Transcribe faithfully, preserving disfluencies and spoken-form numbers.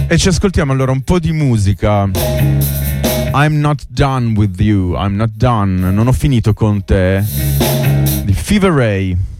E ci ascoltiamo allora un po' di musica. I'm not done with you, I'm not done, non ho finito con te, di Fever Ray.